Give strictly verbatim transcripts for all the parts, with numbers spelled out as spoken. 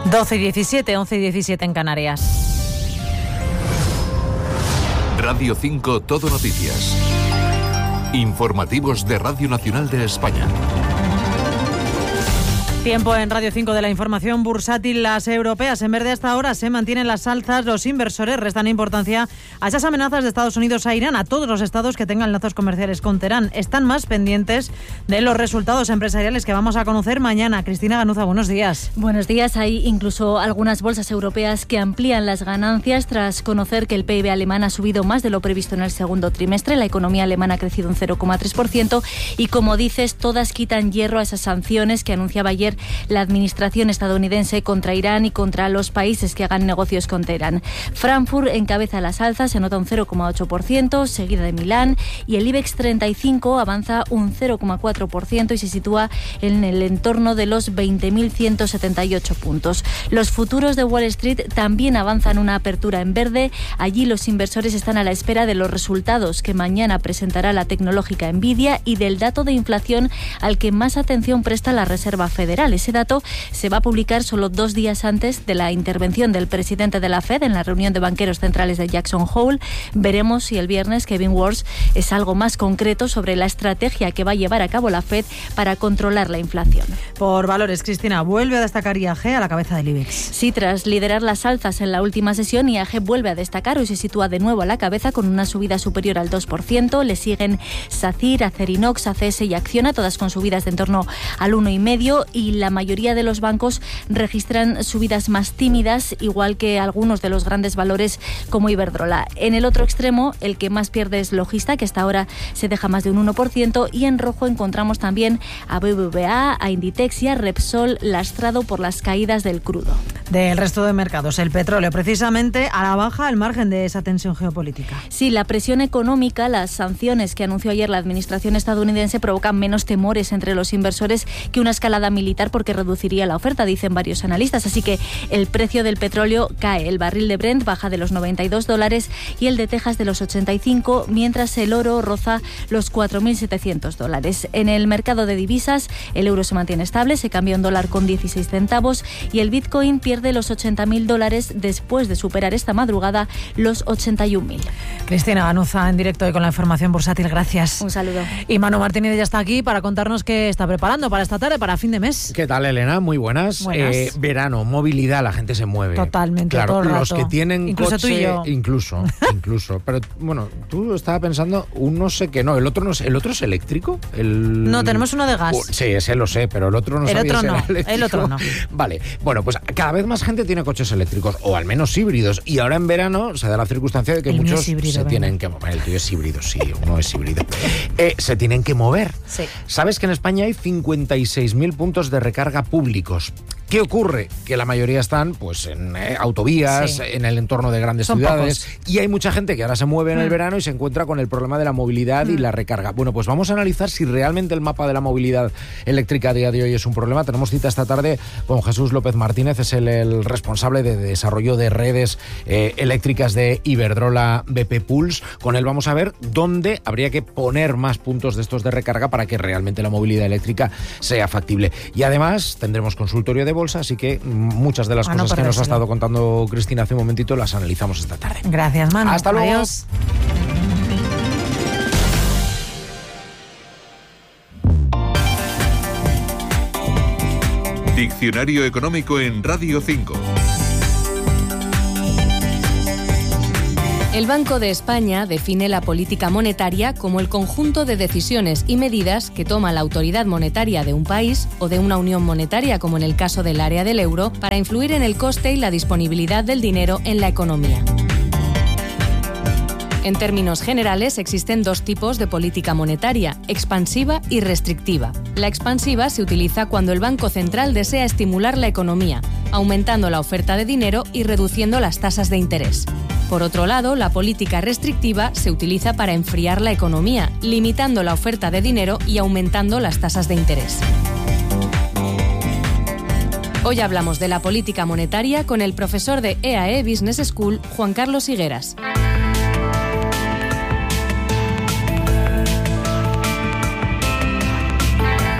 doce y diecisiete, once y diecisiete en Canarias. Radio cinco Todo Noticias. Informativos de Radio Nacional de España. Tiempo en Radio cinco de la información bursátil. Las europeas en verde hasta ahora se mantienen las alzas. Los inversores restan importancia a esas amenazas de Estados Unidos a Irán. A todos los estados que tengan lazos comerciales con Teherán están más pendientes de los resultados empresariales que vamos a conocer mañana. Cristina Ganuza, buenos días. Buenos días. Hay incluso algunas bolsas europeas que amplían las ganancias tras conocer que el P I B alemán ha subido más de lo previsto en el segundo trimestre. La economía alemana ha crecido un cero coma tres por ciento y, como dices, todas quitan hierro a esas sanciones que anunciaba ayer la administración estadounidense contra Irán y contra los países que hagan negocios con Teherán. Frankfurt encabeza las alzas, se nota un cero coma ocho por ciento, seguida de Milán, y el IBEX treinta y cinco avanza un cero coma cuatro por ciento y se sitúa en el entorno de los veinte mil ciento setenta y ocho puntos. Los futuros de Wall Street también avanzan una apertura en verde. Allí los inversores están a la espera de los resultados que mañana presentará la tecnológica Nvidia y del dato de inflación al que más atención presta la Reserva Federal. Ese dato se va a publicar solo dos días antes de la intervención del presidente de la Fed en la reunión de banqueros centrales de Jackson Hole. Veremos si el viernes Kevin Warsh es algo más concreto sobre la estrategia que va a llevar a cabo la Fed para controlar la inflación. Por valores, Cristina, vuelve a destacar I A G a la cabeza del IBEX. Sí, tras liderar las alzas en la última sesión, I A G vuelve a destacar. Hoy se sitúa de nuevo a la cabeza con una subida superior al dos por ciento. Le siguen SACIR, Acerinox, A C S y Acciona, todas con subidas de en torno al uno coma cinco, y la mayoría de los bancos registran subidas más tímidas, igual que algunos de los grandes valores como Iberdrola. En el otro extremo, el que más pierde es Logista, que hasta ahora se deja más de un uno por ciento, y en rojo encontramos también a B B V A, a Inditex y a Repsol, lastrado por las caídas del crudo. Del resto de mercados, el petróleo, precisamente a la baja al margen de esa tensión geopolítica. Sí, la presión económica, las sanciones que anunció ayer la administración estadounidense provocan menos temores entre los inversores que una escalada militar, porque reduciría la oferta, dicen varios analistas. Así que el precio del petróleo cae. El barril de Brent baja de los noventa y dos dólares y el de Texas de los ochenta y cinco, mientras el oro roza los cuatro mil setecientos dólares. En el mercado de divisas, el euro se mantiene estable, se cambia un dólar con dieciséis centavos y el Bitcoin pierde los ochenta mil dólares después de superar esta madrugada los ochenta y un mil. Cristina Ganuza, en directo y con la información bursátil, gracias. Un saludo. Y Manu Martínez ya está aquí para contarnos qué está preparando para esta tarde, para fin de mes. ¿Qué tal, Elena? Muy buenas. Buenas. Eh, verano, movilidad, la gente se mueve. Totalmente, claro, todo el los rato. que tienen Incluso coche, tú y yo. incluso, incluso. Pero bueno, tú estabas pensando un no sé qué, no, el otro no es, el otro es eléctrico. El... No, tenemos uno de gas. Uh, sí, ese lo sé, pero el otro no el sabía otro si no, era eléctrico. El otro no. Vale, bueno, pues cada vez más gente tiene coches eléctricos, o al menos híbridos, y ahora en verano se da la circunstancia de que el mío muchos es híbrido, se venga. tienen que mover. El tuyo es híbrido, sí, uno es híbrido. Eh, se tienen que mover. Sí. ¿Sabes que en España hay cincuenta y seis mil puntos de recarga públicos? ¿Qué ocurre? Que la mayoría están pues en eh, autovías, Sí. en el entorno de grandes Son ciudades, pocos. y hay mucha gente que ahora se mueve en Mm. el verano y se encuentra con el problema de la movilidad mm. y la recarga. Bueno, pues vamos a analizar si realmente el mapa de la movilidad eléctrica a día de hoy es un problema. Tenemos cita esta tarde con Jesús López Martínez, es el, el responsable de desarrollo de redes eh, eléctricas de Iberdrola B P Pulse. Con él vamos a ver dónde habría que poner más puntos de estos de recarga para que realmente la movilidad eléctrica sea factible. Y además tendremos consultorio de bolsa, así que muchas de las Ah, no cosas que nos ha perdérselo. estado contando Cristina hace un momentito las analizamos esta tarde. Gracias, Manu. Hasta luego. Adiós. Diccionario económico en Radio cinco. El Banco de España define la política monetaria como el conjunto de decisiones y medidas que toma la autoridad monetaria de un país o de una unión monetaria, como en el caso del área del euro, para influir en el coste y la disponibilidad del dinero en la economía. En términos generales, existen dos tipos de política monetaria, expansiva y restrictiva. La expansiva se utiliza cuando el Banco Central desea estimular la economía, aumentando la oferta de dinero y reduciendo las tasas de interés. Por otro lado, la política restrictiva se utiliza para enfriar la economía, limitando la oferta de dinero y aumentando las tasas de interés. Hoy hablamos de la política monetaria con el profesor de E A E Business School, Juan Carlos Higueras.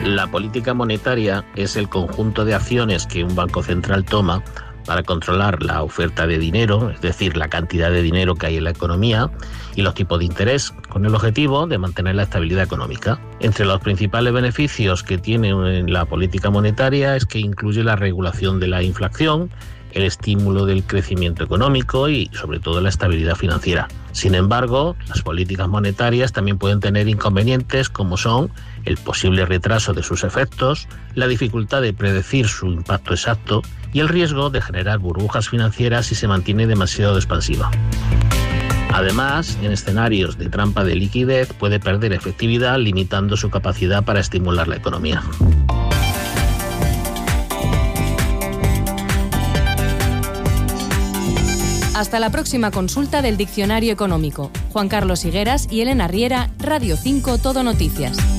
La política monetaria es el conjunto de acciones que un banco central toma para controlar la oferta de dinero, es decir, la cantidad de dinero que hay en la economía y los tipos de interés, con el objetivo de mantener la estabilidad económica. Entre los principales beneficios que tiene la política monetaria es que incluye la regulación de la inflación, el estímulo del crecimiento económico y, sobre todo, la estabilidad financiera. Sin embargo, las políticas monetarias también pueden tener inconvenientes como son el posible retraso de sus efectos, la dificultad de predecir su impacto exacto y el riesgo de generar burbujas financieras si se mantiene demasiado expansiva. Además, en escenarios de trampa de liquidez puede perder efectividad, limitando su capacidad para estimular la economía. Hasta la próxima consulta del Diccionario Económico. Juan Carlos Higueras y Elena Riera, Radio cinco Todo Noticias.